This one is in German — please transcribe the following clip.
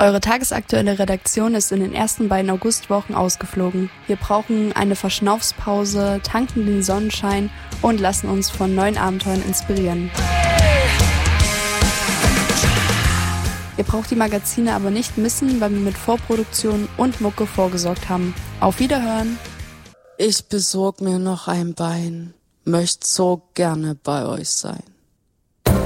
Eure tagesaktuelle Redaktion ist in den ersten beiden Augustwochen ausgeflogen. Wir brauchen eine Verschnaufspause, tanken den Sonnenschein und lassen uns von neuen Abenteuern inspirieren. Ihr braucht die Magazine aber nicht missen, weil wir mit Vorproduktion und Mucke vorgesorgt haben. Auf Wiederhören! Ich besorg mir noch ein Bein, möcht so gerne bei euch sein.